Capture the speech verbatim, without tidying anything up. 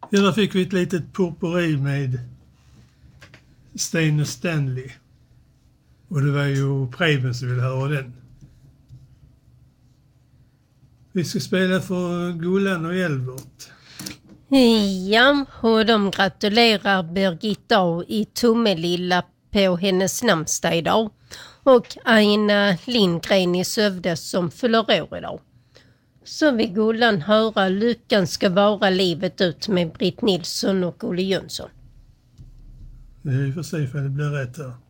Ja, där fick vi ett litet purpuri med Sten och Stanley. Och det var ju Preben som ville höra den. Vi ska spela för Gullan och Elvert. Ja, och de gratulerar Birgitta i Tummelilla på hennes namnsdag idag. Och Aina Lindgren i Sövde som fyller år idag. Så vill Gullan höra Lyckan ska vara livet ut med Britt Nilsson och Olle Jönsson. Vi får se för det blir rätt här.